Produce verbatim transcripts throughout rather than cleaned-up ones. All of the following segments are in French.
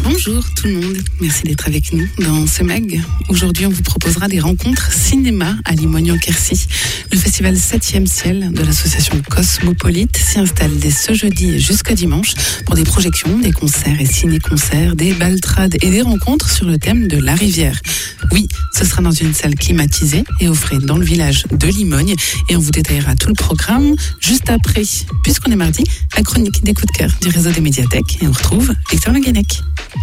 Bonjour tout le monde, merci d'être avec nous dans ce mag. Aujourd'hui, on vous proposera des rencontres cinéma à Limogne-en-Quercy. Le festival septième ciel de l'association Cosmopolite s'y installe dès ce jeudi jusqu'à dimanche pour des projections, des concerts et ciné-concerts, des baltrades et des rencontres sur le thème de la rivière. Oui, ce sera dans une salle climatisée et au frais dans le village de Limogne. Et on vous détaillera tout le programme juste après. Puisqu'on est mardi, la chronique des coups de cœur du réseau des médiathèques. Et on retrouve Victor Le Guenec.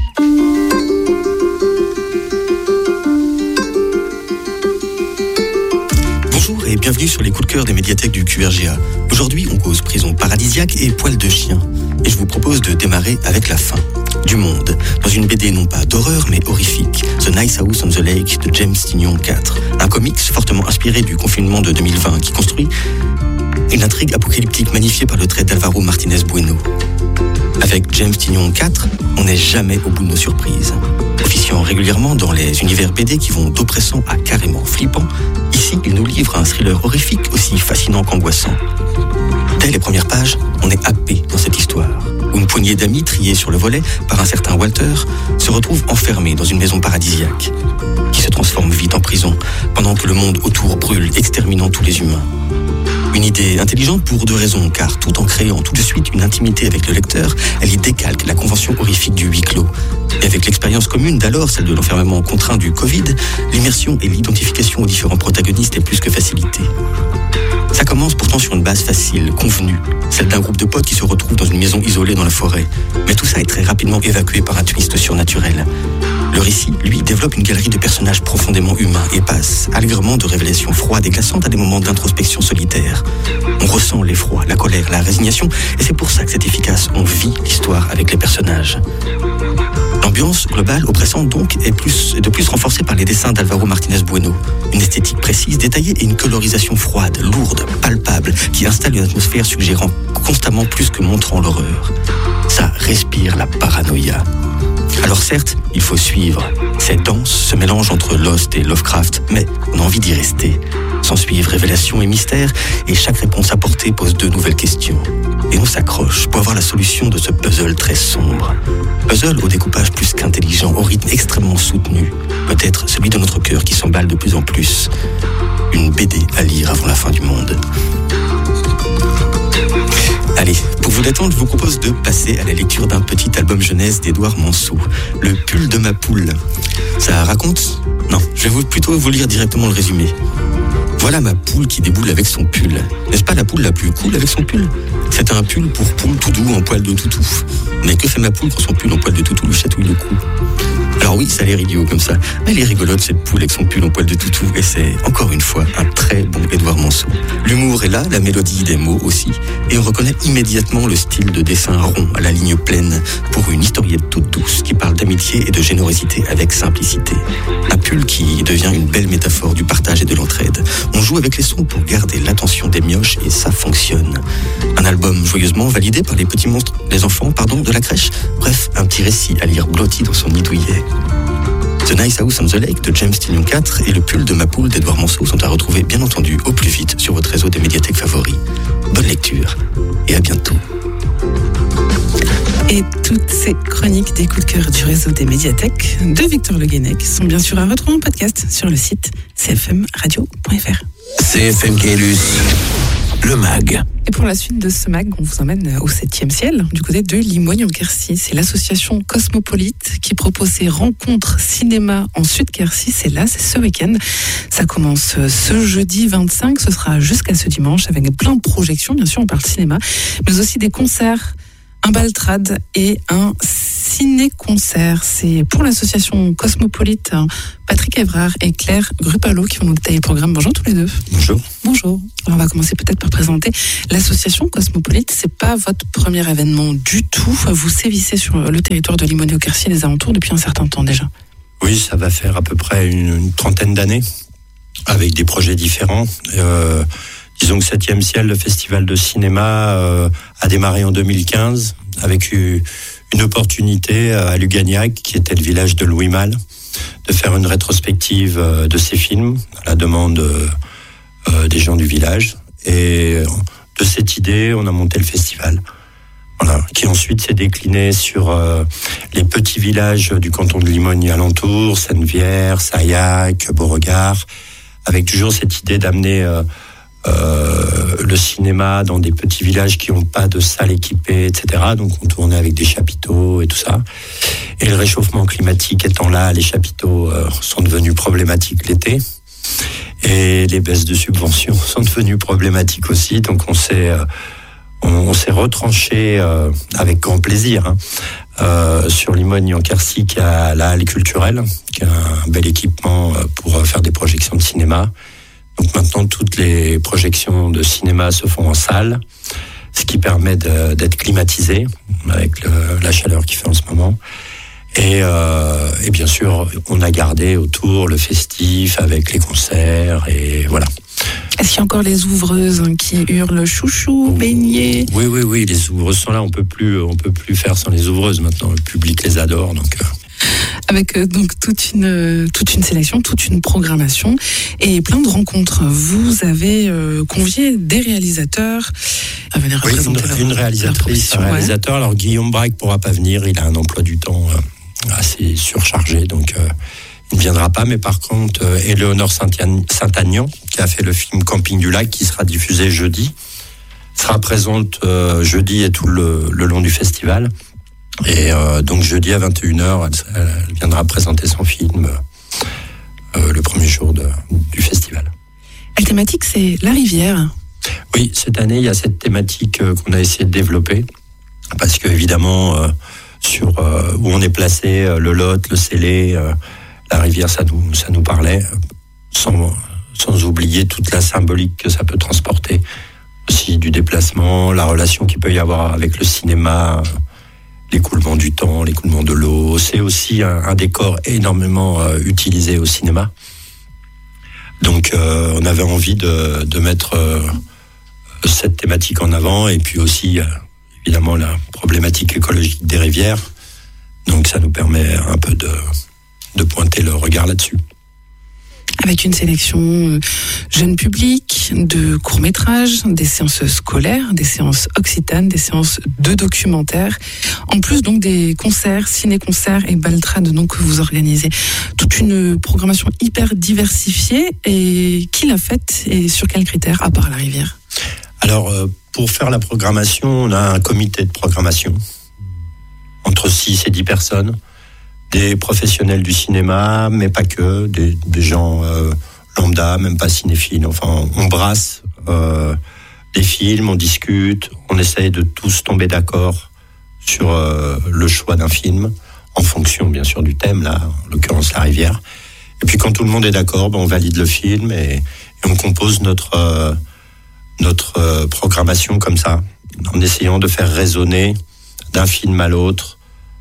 Bonjour et bienvenue sur les coups de cœur des médiathèques du Q R G A. Aujourd'hui, on cause prison paradisiaque et poil de chien. Et je vous propose de démarrer avec la fin. Du Monde, dans une B D non pas d'horreur mais horrifique, The Nice House on the Lake de James Tynion quatre. Un comics fortement inspiré du confinement de deux mille vingt qui construit une intrigue apocalyptique magnifiée par le trait d'Alvaro Martinez Bueno. Avec James Tynion quatre, on n'est jamais au bout de nos surprises. Officiant régulièrement dans les univers B D qui vont d'oppressant à carrément flippant, ici il nous livre un thriller horrifique aussi fascinant qu'angoissant. Dès les premières pages, on est happé dans cette histoire, où une poignée d'amis triés sur le volet par un certain Walter se retrouve enfermés dans une maison paradisiaque, qui se transforme vite en prison, pendant que le monde autour brûle, exterminant tous les humains. Une idée intelligente pour deux raisons, car tout en créant tout de suite une intimité avec le lecteur, elle y décalque la convention horrifique du huis clos. Et avec l'expérience commune d'alors, celle de l'enfermement contraint du Covid, l'immersion et l'identification aux différents protagonistes est plus que facilitée. Ça commence pourtant sur une base facile, convenue, celle d'un groupe de potes qui se retrouvent dans une maison isolée dans la forêt. Mais tout ça est très rapidement évacué par un twist surnaturel. Le récit, lui, développe une galerie de personnages profondément humains et passe allègrement de révélations froides et glaçantes à des moments d'introspection solitaire. On ressent l'effroi, la colère, la résignation, et c'est pour ça que c'est efficace. On vit l'histoire avec les personnages. L'ambiance globale, oppressante donc, est plus, de plus renforcée par les dessins d'Alvaro Martinez Bueno. Une esthétique précise, détaillée et une colorisation froide, lourde, palpable, qui installe une atmosphère suggérant constamment plus que montrant l'horreur. Ça respire la paranoïa. Alors certes, il faut suivre. C'est dense, ce mélange entre Lost et Lovecraft, mais on a envie d'y rester. S'ensuivent révélations et mystères, et chaque réponse apportée pose de nouvelles questions. Et on s'accroche pour avoir la solution de ce puzzle très sombre. Puzzle au découpage plus qu'intelligent, au rythme extrêmement soutenu. Peut-être celui de notre cœur qui s'emballe de plus en plus. Une B D à lire avant la fin du monde. Allez, pour vous détendre, je vous propose de passer à la lecture d'un petit album jeunesse d'Édouard Manceau, Le pull de ma poule. Ça raconte ? Non, je vais vous, plutôt vous lire directement le résumé. Voilà ma poule qui déboule avec son pull. N'est-ce pas la poule la plus cool avec son pull ? C'est un pull pour poule tout doux en poil de toutou. Mais que fait ma poule quand son pull en poil de toutou lui chatouille le cou ? Alors oui, ça a l'air idiot comme ça, mais elle est rigolote cette poule avec son pull en poil de toutou, et c'est, encore une fois, un très bon Édouard Manceau. L'humour est là, la mélodie des mots aussi, et on reconnaît immédiatement le style de dessin rond à la ligne pleine pour une historiette toute douce qui parle d'amitié et de générosité avec simplicité. Un pull qui devient une belle métaphore du partage et de l'entraide. On joue avec les sons pour garder l'attention des mioches et ça fonctionne. Un album joyeusement validé par les petits monstres, les enfants, pardon, de la crèche. Bref, un petit récit à lire blotti dans son nid douillet. The Nice House on the Lake de James Tynion quatre et Le pull de ma poule d'Édouard Manceau sont à retrouver bien entendu au plus vite sur votre réseau des médiathèques favoris. Bonne lecture et à bientôt. Et toutes ces chroniques des coups de cœur du réseau des médiathèques de Victor Le Guenec sont bien sûr à retrouver en podcast sur le site c f m radio point f r. C F M Caylus, le mag. Et pour la suite de ce mag, on vous emmène au septième ciel, du côté de Limogne-en-Quercy. C'est l'association Cosmopolite qui propose ses rencontres cinéma en Sud-Quercy. C'est là, c'est ce week-end. Ça commence ce jeudi vingt-cinq, ce sera jusqu'à ce dimanche avec plein de projections. Bien sûr, on parle cinéma, mais aussi des concerts, un baltrade et un ciné-concert. C'est pour l'association Cosmopolite, Patrick Evrard et Claire Grupalo qui vont nous détailler le programme. Bonjour tous les deux. Bonjour. Bonjour. Alors on va commencer peut-être par présenter l'association Cosmopolite. C'est pas votre premier événement du tout. Vous sévissez sur le territoire de Limogne-en-Quercy et les alentours depuis un certain temps déjà. Oui, ça va faire à peu près une, une trentaine d'années avec des projets différents. Euh, Disons que septième ciel, le festival de cinéma, euh, a démarré en deux mille quinze avec une opportunité à Lugagnac, qui était le village de Louis Malle, de faire une rétrospective de ses films à la demande euh, des gens du village. Et de cette idée, on a monté le festival. Voilà, qui ensuite s'est décliné sur euh, les petits villages du canton de Limogne et alentour, Sennevières, Sayac, Beauregard, avec toujours cette idée d'amener euh, euh, le cinéma dans des petits villages qui n'ont pas de salle équipée, et cetera. Donc on tournait avec des chapiteaux et tout ça. Et le réchauffement climatique étant là, les chapiteaux euh, sont devenus problématiques l'été. Et les baisses de subventions sont devenues problématiques aussi. Donc on s'est... Euh, On s'est retranché euh, avec grand plaisir hein, euh, sur Limogne en Quercy, qui a la halle culturelle, qui a un bel équipement pour faire des projections de cinéma. Donc maintenant, toutes les projections de cinéma se font en salle, ce qui permet de, d'être climatisé avec le, la chaleur qu'il fait en ce moment. Et, euh, et bien sûr, on a gardé autour le festif avec les concerts et voilà. Est-ce qu'il y a encore les ouvreuses qui hurlent chouchou, beignet? Oui, oui, oui, les ouvreuses sont là. On peut plus, on peut plus faire sans les ouvreuses maintenant. Le public les adore, donc. Euh... Avec euh, donc toute une toute une sélection, toute une programmation et plein de rencontres. Vous avez euh, convié des réalisateurs à venir oui, représenter une, leur, une réalisatrice, un réalisateur. Ouais. Alors Guillaume Braque pourra pas venir. Il a un emploi du temps euh, assez surchargé, donc. Euh, Il ne viendra pas, mais par contre, euh, Éléonore Saint-Agnan, qui a fait le film Camping du Lac, qui sera diffusé jeudi, sera présente euh, jeudi et tout le, le long du festival. Et euh, donc jeudi à vingt et une heures, elle, elle viendra présenter son film euh, le premier jour de, du festival. La thématique, c'est la rivière. Oui, cette année, il y a cette thématique euh, qu'on a essayé de développer, parce que évidemment, euh, sur euh, où on est placé, euh, le Lot, le Célé... Euh, La rivière, ça nous, ça nous parlait, sans, sans oublier toute la symbolique que ça peut transporter, aussi du déplacement, la relation qu'il peut y avoir avec le cinéma, l'écoulement du temps, l'écoulement de l'eau. C'est aussi un, un décor énormément euh, utilisé au cinéma. Donc, euh, on avait envie de, de mettre euh, cette thématique en avant, et puis aussi, euh, évidemment, la problématique écologique des rivières. Donc, ça nous permet un peu de... de pointer le regard là-dessus. Avec une sélection euh, jeune public, de courts-métrages, des séances scolaires, des séances occitanes, des séances de documentaires, en plus donc des concerts, ciné-concerts et baltrades donc, que vous organisez. Toute une programmation hyper diversifiée. Et qui l'a faite et sur quels critères, à part la rivière? Alors, euh, pour faire la programmation, on a un comité de programmation, entre six et dix personnes, des professionnels du cinéma, mais pas que, des, des gens euh, lambda, même pas cinéphiles. Enfin, on brasse euh, des films, on discute, on essaye de tous tomber d'accord sur euh, le choix d'un film, en fonction bien sûr du thème, là, en l'occurrence la rivière. Et puis quand tout le monde est d'accord, ben, on valide le film et, et on compose notre, euh, notre euh, programmation comme ça, en essayant de faire résonner d'un film à l'autre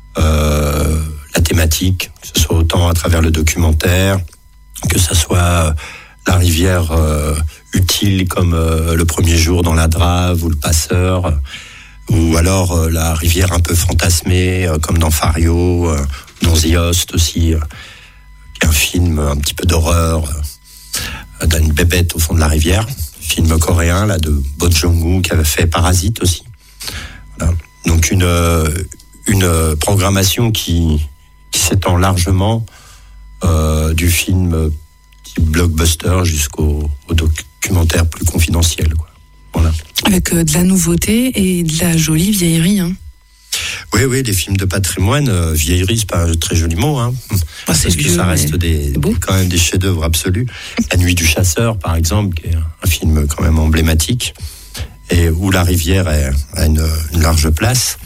euh, la thématique, que ce soit autant à travers le documentaire, que ce soit la rivière euh, utile comme euh, le premier jour dans la Drave ou le Passeur, euh, ou alors euh, la rivière un peu fantasmée euh, comme dans Fario, euh, dans The Host aussi, euh, qui est un film un petit peu d'horreur euh, d'une bébête au fond de la rivière, film coréen là de Bong Joon-ho qui avait fait Parasite aussi. Voilà. Donc une euh, une programmation qui qui s'étend largement euh, du film type blockbuster jusqu'au au documentaire plus confidentiel, quoi. Voilà. Avec euh, de la nouveauté et de la jolie vieillerie, hein. Oui, oui, des films de patrimoine, euh, vieillerie, c'est pas un très joli mot, hein. Oh, parce que ça reste des, des, quand même des chefs-d'œuvre absolus. La Nuit du Chasseur, par exemple, qui est un film quand même emblématique, et où la rivière est, a une, une large place.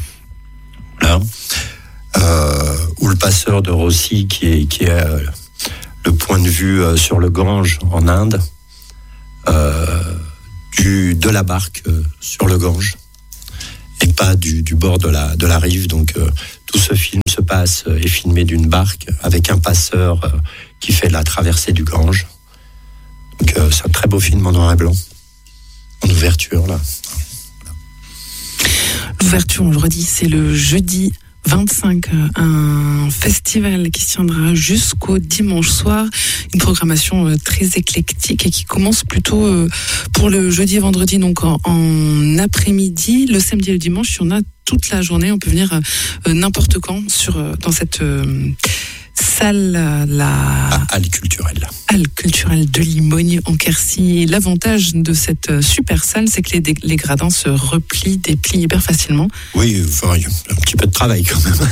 Là. Euh, ou le Passeur de Rossi qui est, qui est euh, le point de vue euh, sur le Gange en Inde, euh, du, de la barque euh, sur le Gange et pas du, du bord de la, de la rive. Donc euh, tout ce film se passe euh, est filmé d'une barque avec un passeur euh, qui fait la traversée du Gange. Donc euh, c'est un très beau film en noir et blanc, en ouverture là. Voilà. L'ouverture, on le redit, c'est le jeudi vingt-cinq, un festival qui se tiendra jusqu'au dimanche soir, une programmation très éclectique et qui commence plutôt pour le jeudi et vendredi, donc en, en après-midi. Le samedi et le dimanche, il y en a toute la journée. On peut venir euh, n'importe quand sur, euh, dans cette euh, salle, euh, la ah, halle culturelle. Halle culturelle de Limogne en Quercy. L'avantage de cette euh, super salle, c'est que les, les gradins se replient, déplient hyper facilement. Oui, enfin, il y a un petit peu de travail quand même.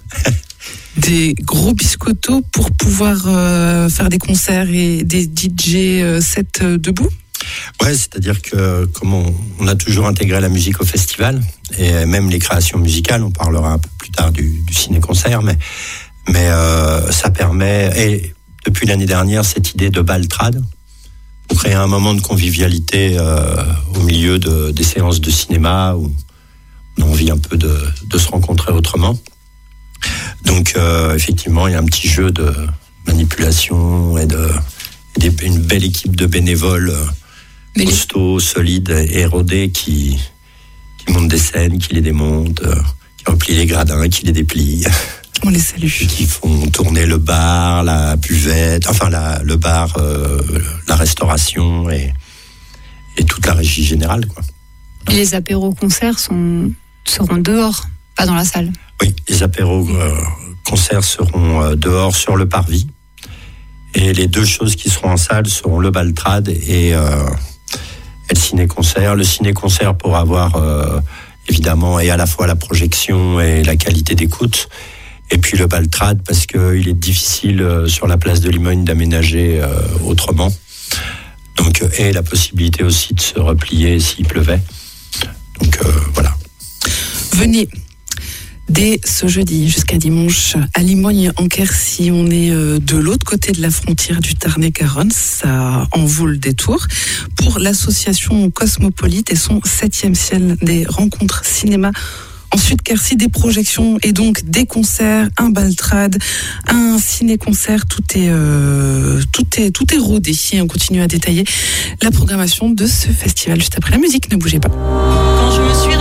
Des gros biscottos pour pouvoir euh, faire des concerts et des D J euh, sets euh, debout. Ouais, c'est-à-dire que comme on, on a toujours intégré la musique au festival et même les créations musicales, on parlera un peu plus tard du, du ciné-concert, mais mais euh, ça permet, et depuis l'année dernière, cette idée de baltrade pour créer un moment de convivialité euh, au milieu de, des séances de cinéma où on a envie un peu de, de se rencontrer autrement. Donc euh, effectivement, il y a un petit jeu de manipulation et de et des, une belle équipe de bénévoles euh, costauds, solides et rodés qui qui montent des scènes, qui les démontent, euh, qui replient les gradins, qui les déplient. On les salue. Et qui font tourner le bar, la buvette, enfin la, le bar, euh, la restauration et et toute la régie générale, quoi. Et les apéros-concerts sont seront dehors, pas dans la salle. Oui, les apéros euh, concerts seront euh, dehors sur le parvis. Et les deux choses qui seront en salle seront le baltrade et, euh, et le ciné-concert. Le ciné-concert pour avoir euh, évidemment et à la fois la projection et la qualité d'écoute. Et puis le baltrade parce qu'il est difficile euh, sur la place de Limogne d'aménager euh, autrement. Donc, euh, et la possibilité aussi de se replier s'il pleuvait. Donc euh, voilà. Venez. Dès ce jeudi jusqu'à dimanche, à Limogne en Quercy, on est de l'autre côté de la frontière du Tarn-et-Garonne, ça en vaut le détour, pour l'association Cosmopolite et son septième ciel, des rencontres cinéma. Ensuite, Quercy, des projections et donc des concerts, un baltrade, un ciné-concert, tout est, euh, tout est, tout est rodé. Et on continue à détailler la programmation de ce festival juste après la musique. Ne bougez pas.